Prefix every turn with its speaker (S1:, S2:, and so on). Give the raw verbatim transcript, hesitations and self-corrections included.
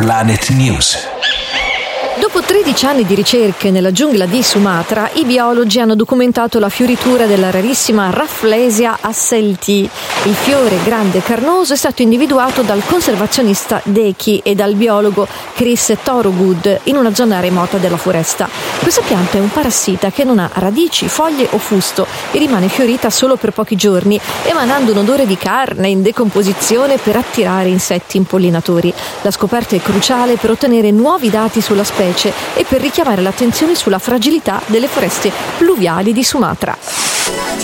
S1: Planet News.
S2: Dopo tredici anni di ricerche nella giungla di Sumatra, i biologi hanno documentato la fioritura della rarissima Rafflesia asseltii. Il fiore grande e carnoso è stato individuato dal conservazionista Deki e dal biologo Chris Thorogood in una zona remota della foresta. Questa pianta è un parassita che non ha radici, foglie o fusto e rimane fiorita solo per pochi giorni, emanando un odore di carne in decomposizione per attirare insetti impollinatori. La scoperta è cruciale per ottenere nuovi dati sulla specie e per richiamare l'attenzione sulla fragilità delle foreste pluviali di Sumatra.